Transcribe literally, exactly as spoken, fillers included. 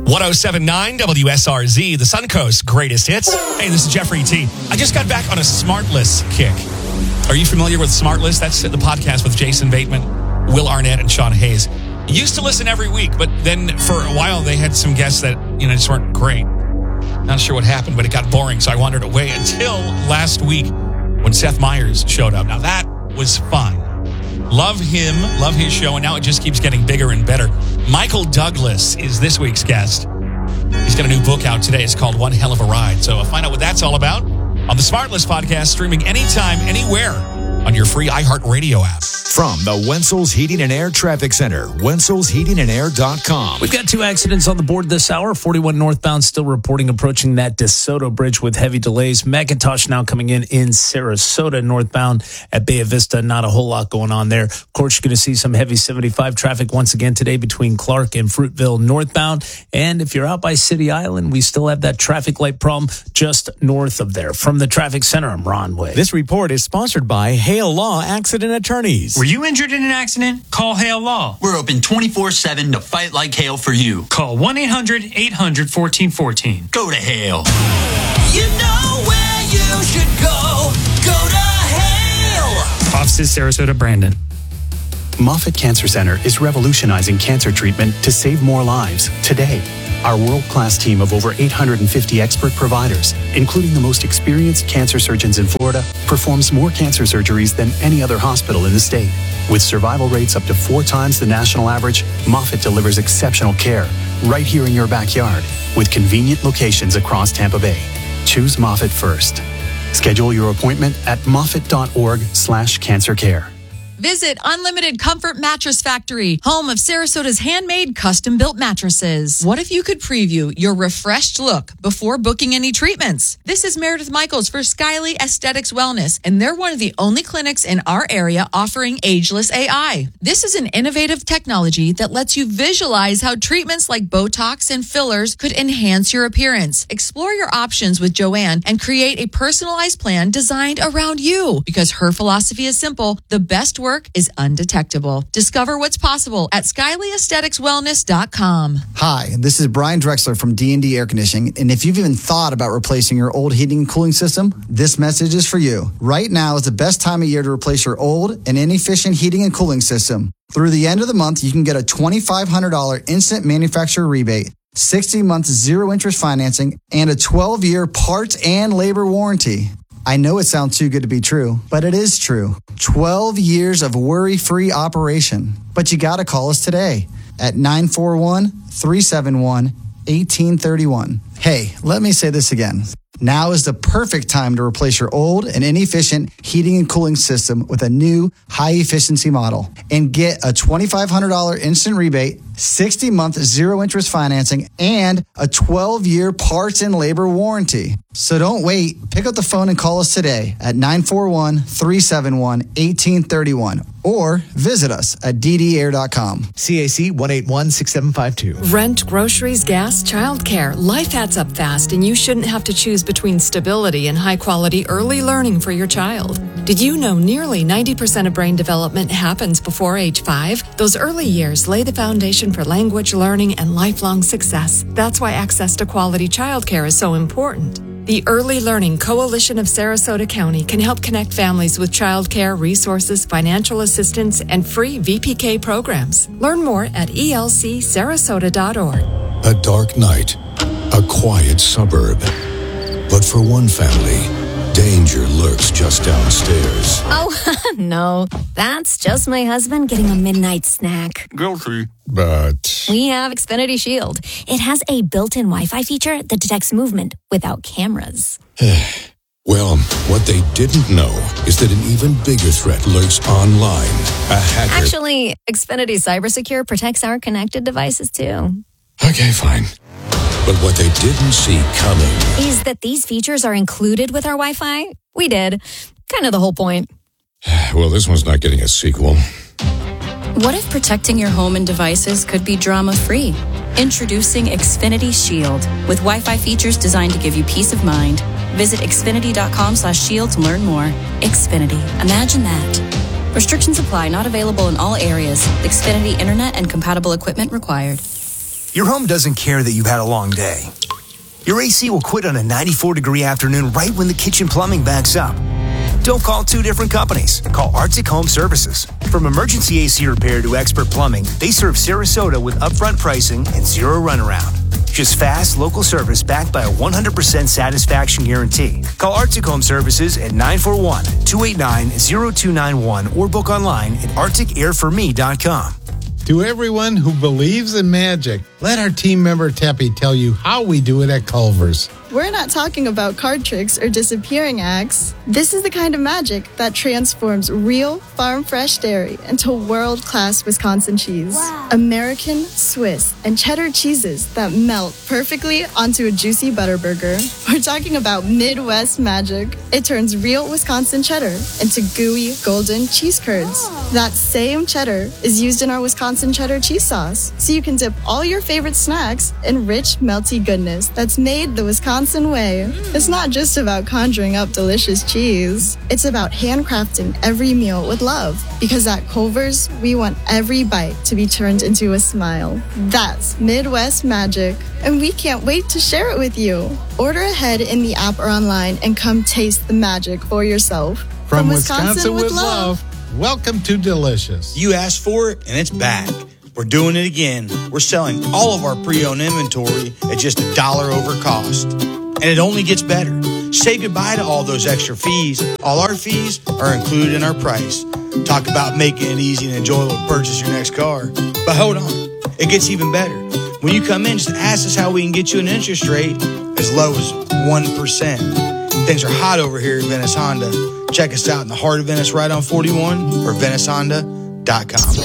one oh seven point nine W S R Z, the Suncoast greatest hits. Hey, this is Jeffrey T. I just got back on a Smartless kick. Are you familiar with Smartless? That's the podcast with Jason Bateman, Will Arnett, and Sean Hayes. I used to listen every week, but then for a while they had some guests that, you know, just weren't great. Not sure what happened, but it got boring, so I wandered away until last week when Seth Meyers showed up. Now, that was fun. Love him, love his show, and now it just keeps getting bigger and better. Michael Douglas is this week's guest. He's got a new book out today. It's called One Hell of a Ride. So find out what that's all about on the Smartless podcast, streaming anytime, anywhere on your free iHeartRadio app. From the Wenzel's Heating and Air Traffic Center, Wenzels Heating and Air dot com. We've got two accidents on the board this hour. forty-one northbound still reporting approaching that DeSoto Bridge with heavy delays. McIntosh now coming in in Sarasota northbound at Bay Vista. Not a whole lot going on there. Of course, you're going to see some heavy seventy-five traffic once again today between Clark and Fruitville northbound. And if you're out by City Island, we still have that traffic light problem just north of there. From the traffic center, I'm Ron Way. This report is sponsored by Hale Law Accident Attorneys. Were you injured in an accident? Call Hale Law. We're open twenty-four seven to fight like Hale for you. Call one eight hundred eight hundred fourteen fourteen. Go to Hale. You know where you should go. Go to Hale. Offices, Sarasota, Brandon. Moffitt Cancer Center is revolutionizing cancer treatment to save more lives today. Our world-class team of over eight hundred fifty expert providers, including the most experienced cancer surgeons in Florida, performs more cancer surgeries than any other hospital in the state. With survival rates up to four times the national average, Moffitt delivers exceptional care right here in your backyard with convenient locations across Tampa Bay. Choose Moffitt first. Schedule your appointment at moffitt.org slash cancer care. Visit Unlimited Comfort Mattress Factory, home of Sarasota's handmade, custom-built mattresses. What if you could preview your refreshed look before booking any treatments? This is Meredith Michaels for Skyly Aesthetics Wellness, and they're one of the only clinics in our area offering ageless A I. This is an innovative technology that lets you visualize how treatments like Botox and fillers could enhance your appearance. Explore your options with Joanne and create a personalized plan designed around you, because her philosophy is simple: the best work is undetectable. Discover what's possible at skyly aesthetics wellness dot com. Hi, this is Brian Drexler from D and D Air Conditioning, and if you've even thought about replacing your old heating and cooling system, this message is for you. Right now is the best time of year to replace your old and inefficient heating and cooling system. Through the end of the month, you can get a twenty-five hundred dollars instant manufacturer rebate, sixty months zero-interest financing, and a twelve-year parts and labor warranty. I know it sounds too good to be true, but it is true. twelve years of worry-free operation. But you got to call us today at nine four one, three seven one, one eight three one. Hey, let me say this again. Now is the perfect time to replace your old and inefficient heating and cooling system with a new high-efficiency model and get a twenty-five hundred dollars instant rebate, sixty month zero-interest financing, and a twelve-year parts and labor warranty. So don't wait. Pick up the phone and call us today at nine four one, three seven one, one eight three one or visit us at d d air dot com. C A C one eight one, six seven five two. Rent, groceries, gas, childcare. Life adds up fast, and you shouldn't have to choose between stability and high-quality early learning for your child. Did you know nearly ninety percent of brain development happens before age five? Those early years lay the foundation for language learning and lifelong success. That's why access to quality childcare is so important. The Early Learning Coalition of Sarasota County can help connect families with childcare resources, financial assistance, and free V P K programs. Learn more at E L C sarasota dot org. A dark night, a quiet suburb. But for one family, danger lurks just downstairs. Oh, no. That's just my husband getting a midnight snack. Guilty. But We have Xfinity Shield. It has a built-in Wi-Fi feature that detects movement without cameras. well, what they didn't know is that an even bigger threat lurks online. A hacker. Actually, Xfinity CyberSecure protects our connected devices, too. Okay, fine. But what they didn't see coming is that these features are included with our Wi-Fi. We did. Kind of the whole point. Well, this one's not getting a sequel. What if protecting your home and devices could be drama-free? Introducing Xfinity Shield with Wi-Fi features designed to give you peace of mind. Visit xfinity.com slash shield to learn more. Xfinity. Imagine that. Restrictions apply. Not available in all areas. Xfinity Internet and compatible equipment required. Your home doesn't care that you've had a long day. Your A C will quit on a ninety-four degree afternoon right when the kitchen plumbing backs up. Don't call two different companies. Call Arctic Home Services. From emergency A C repair to expert plumbing, they serve Sarasota with upfront pricing and zero runaround. Just fast, local service backed by a one hundred percent satisfaction guarantee. Call Arctic Home Services at nine four one, two eight nine, zero two nine one or book online at arctic air for me dot com. To everyone who believes in magic, let our team member Teppy tell you how we do it at Culver's. We're not talking about card tricks or disappearing acts. This is the kind of magic that transforms real farm-fresh dairy into world-class Wisconsin cheese. Wow. American, Swiss, and cheddar cheeses that melt perfectly onto a juicy butter burger. We're talking about Midwest magic. It turns real Wisconsin cheddar into gooey, golden cheese curds. Oh. That same cheddar is used in our Wisconsin cheddar cheese sauce, so you can dip all your favorite snacks in rich, melty goodness that's made the Wisconsin way. It's not just about conjuring up delicious cheese. It's about handcrafting every meal with love. Because at Culver's, we want every bite to be turned into a smile. That's Midwest magic. And we can't wait to share it with you. Order ahead in the app or online and come taste the magic for yourself. From, From Wisconsin, Wisconsin with, with love, love, welcome to Delicious. You asked for it, and it's back. We're doing it again. We're selling all of our pre-owned inventory at just a dollar over cost. And it only gets better. Say goodbye to all those extra fees. All our fees are included in our price. Talk about making it easy and enjoyable to purchase your next car. But hold on, it gets even better. When you come in, just ask us how we can get you an interest rate as low as one percent. Things are hot over here at Venice Honda. Check us out in the heart of Venice, right on forty-one, or venice honda dot com.